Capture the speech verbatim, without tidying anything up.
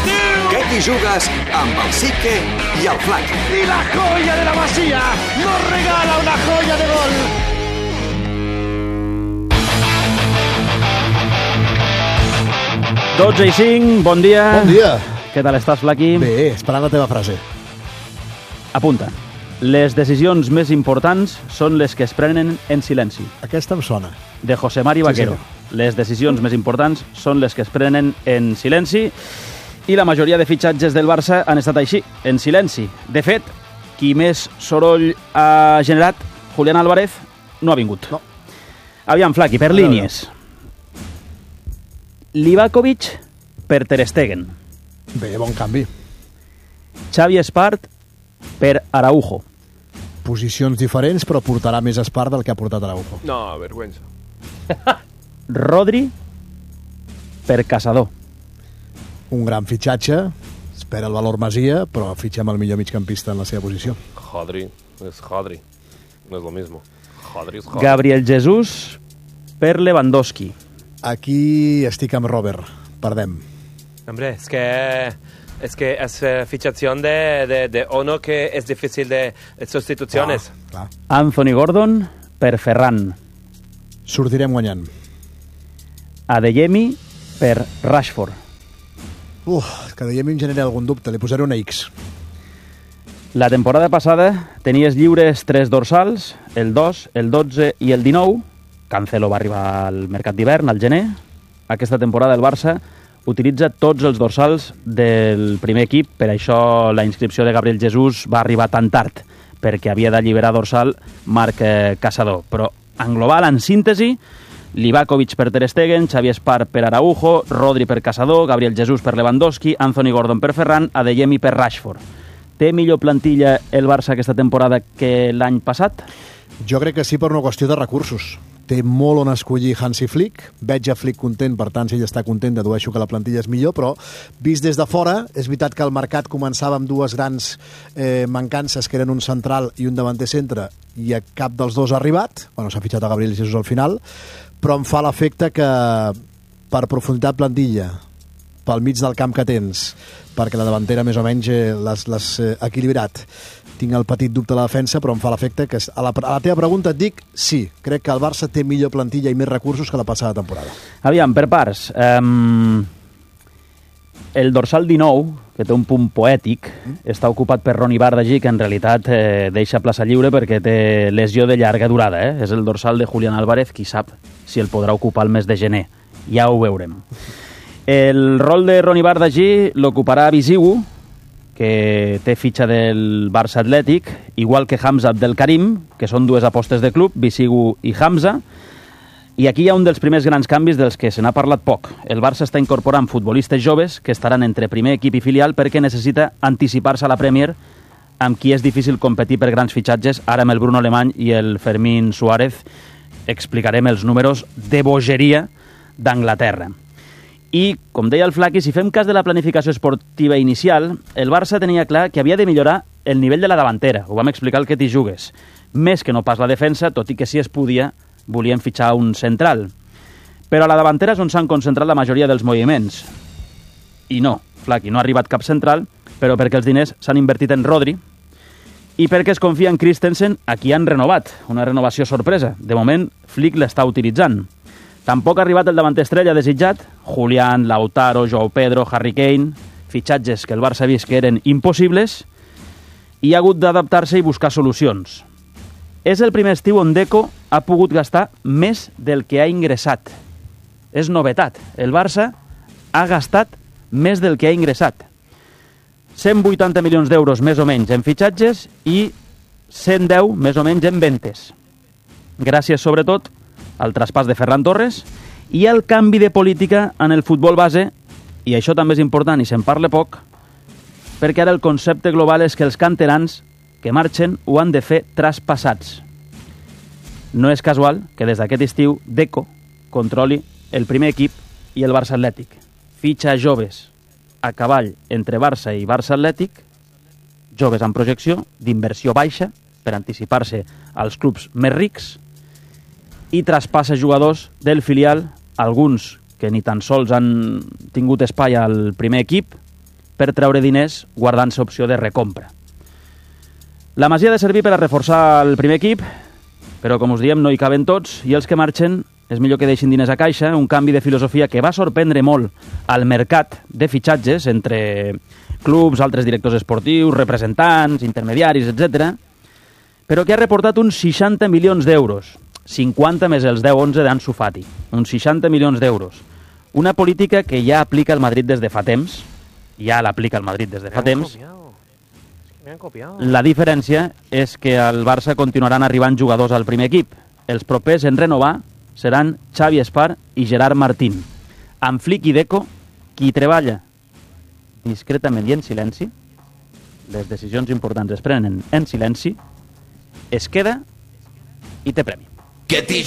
Què t'hi jugues amb el Sitge i el Flaqui? Y la joya de la Masía nos regala una joya de gol. dotze i cinc, bon dia. Bon dia. Què tal estàs, Flaqui? Bé, esperant la teva frase. Apunta. Les decisions més importants són les que es prenen en silenci. Aquesta em sona. De José Mari Vaquero. Sí, les decisions més importants són les que es prenen en silenci i la majoria de fitxatges del Barça han estat així, en silenci. De fet, qui més soroll ha generat, Julián Álvarez, no ha vingut. No. Aviam, Flaqui, per línies. Livakovic per Ter Stegen. Bé, bon canvi. Xavi Espart per Araujo. Posicions diferents, però portarà més Espart del que ha portat Araujo. No, vergüenza. Rodri per Casador. Un gran fitxatge, espera el valor Masia, però fitxem el millor migcampista en la seva posició. Jodri, es Jodri. No es lo mismo. Jodri es Jodri. Gabriel Jesús per Lewandowski. Aquí estic amb Robert, perdem. Hombre, es que es que es uh, fichación de, de, de uno que es difícil de, de sustituciones. Clar, clar. Anthony Gordon per Ferran. Sortirem guanyant. Adeyemi per Rashford. Uf, que de mi em genera algun dubte, li posaré una X. La temporada passada tenies lliures tres dorsals, el dos, el dotze i el dinou. Cancelo va arribar al mercat d'hivern, al gener. Aquesta temporada el Barça utilitza tots els dorsals del primer equip, per això la inscripció de Gabriel Jesús va arribar tan tard, perquè havia d'alliberar dorsal Marc eh, Casador. Però en global, en síntesi, Livakovic per Ter Stegen, Xavi Espart per Araujo, Rodri per Casador, Gabriel Jesús per Lewandowski, Anthony Gordon per Ferran, Adeyemi per Rashford. Té millor plantilla el Barça aquesta temporada que l'any passat? Jo crec que sí, per una qüestió de recursos. Té molt on escollir Hansi Flick. Veig a Flick content, per tant, si ell està content, dedueixo que la plantilla és millor, però vist des de fora, és veritat que el mercat començava amb dues grans eh, mancances, que eren un central i un davanter centre, i a cap dels dos ha arribat. Bueno, s'ha fitxat a Gabriel Jesús al final, però em fa l'efecte que per profunditat plantilla, pel mig del camp que tens, perquè la davantera més o menys eh, l'has eh, equilibrat. Tinc el petit dubte a la defensa, però em fa l'efecte que a la, a la teva pregunta et dic sí, crec que el Barça té millor plantilla i més recursos que la passada temporada. Aviam, per parts. Um, el dorsal dinou, que té un punt poètic, mm. està ocupat per Ronny Bardaghi, que en realitat eh, deixa plaça lliure perquè té lesió de llarga durada. Eh? És el dorsal de Julián Álvarez, qui sap si el podrà ocupar el mes de gener. Ja ho veurem. El rol de Ronny Bardaghi l'ocuparà Bisigu, que té fitxa del Barça Atlètic, igual que Hamza Abdelkarim, que són dues apostes de club, Bisigu i Hamza. I aquí hi ha un dels primers grans canvis dels que se n'ha parlat poc. El Barça està incorporant futbolistes joves que estaran entre primer equip i filial perquè necessita anticipar-se a la Premier, amb qui és difícil competir per grans fitxatges. Ara amb el Bruno Alemany i el Fermín Suárez explicarem els números de bogeria d'Anglaterra. I, com deia el Flaqui, si fem cas de la planificació esportiva inicial, el Barça tenia clar que havia de millorar el nivell de la davantera. Ho vam explicar el que t'hi jugues. Més que no pas la defensa, tot i que si es podia, volien fitxar un central. Però a la davantera és on s'han concentrat la majoria dels moviments. I no, Flaqui, no ha arribat cap central, però perquè els diners s'han invertit en Rodri i perquè es confia en Christensen, a qui han renovat. Una renovació sorpresa. De moment, Flick l'està utilitzant. Tampoc ha arribat el davanter estrella desitjat, Julián, Lautaro, Joao Pedro, Harry Kane, fitxatges que el Barça ha vist que eren impossibles, i ha hagut d'adaptar-se i buscar solucions. És el primer estiu on Deco ha pogut gastar més del que ha ingressat. És novetat. El Barça ha gastat més del que ha ingressat. cent vuitanta milions d'euros més o menys en fitxatges i cent deu més o menys en ventes. Gràcies, sobretot, al traspàs de Ferran Torres i al canvi de política en el futbol base, i això també és important i se'n parla poc, perquè ara el concepte global és que els canterans que marxen ho han de fer traspassats. No és casual que des d'aquest estiu Deco controli el primer equip i el Barça Atlètic. Fitxa joves a cavall entre Barça i Barça Atlètic, joves amb projecció, d'inversió baixa, per anticipar-se als clubs més rics, i traspassa jugadors del filial, alguns que ni tan sols han tingut espai al primer equip, per treure diners guardant-se opció de recompra. La Masia ha de servir per a reforçar el primer equip, però, com us diem, no hi caben tots, i els que marxen és millor que deixin diners a caixa, un canvi de filosofia que va sorprendre molt al mercat de fitxatges entre clubs, altres directors esportius, representants, intermediaris, etcètera, però que ha reportat uns seixanta milions d'euros, cinquanta més els deu onze d'Ansu Fati, uns seixanta milions d'euros. Una política que ja aplica el Madrid des de fa temps, ja l'aplica el Madrid des de fa temps. La diferència és que al Barça continuaran arribant jugadors al primer equip. Els propers en renovar seran Xavi Espar i Gerard Martín. Amb Flick i Deco, qui treballa discretament i en silenci, les decisions importants es prenen en silenci, es queda i té premi.